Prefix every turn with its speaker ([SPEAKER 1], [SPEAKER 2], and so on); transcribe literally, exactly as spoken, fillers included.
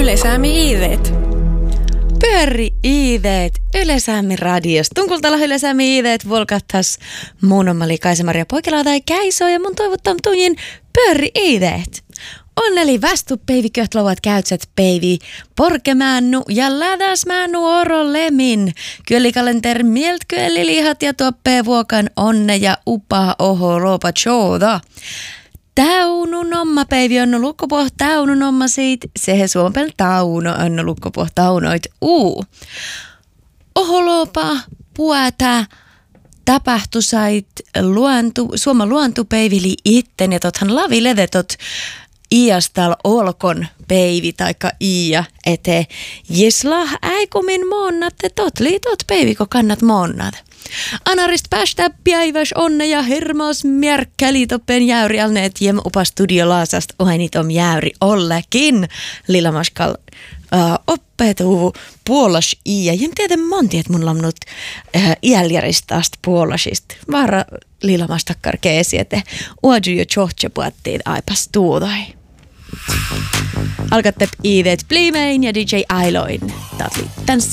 [SPEAKER 1] Yle Säämi iiveet.
[SPEAKER 2] Pyöri iiveet Yle Säämi radiosta. Tunkultala Yle Säämi iiveet volkattas. Mun on Mali Kaisa-Maria Poikila tai Käiso ja mun toivottam tunnin pyöri iiveet. Onneli västu peivi köhtlouvat käytset peivi porkemännu ja lädäsmännu orolemin. Kyölikalenter mielt kyölilihat ja toppee vuokan onne ja upaa oho ropa chooda. Taunun omma peivi on lukkopoh taunun omma siitä, sehe suompel tauno on lukkopoh taunoit uu. Oholopa puätä tapahtusait luontu, suoma luontupeivili itten ja tothan lavilevetot iastal olkon peivi taikka iia ete. Jesla äikumin monnatte tot liitot peiviko kannat monnat. Anarist päästä päiväs onne ja hermos märkkäli toppen jäyri alneet jem upa studio laasast ohenitom jäyri ollekin. Lillamaskal uh, oppetu puolas iä. Jem tiedä monti, että mun lamnut uh, iäljäristast puolasist. Vaara lillamastakkar keesi, että uadu jo tjohtja puattiin aipas tuudai. Alkatte iiveet Blimein ja D J Ailoin. Tatli tans.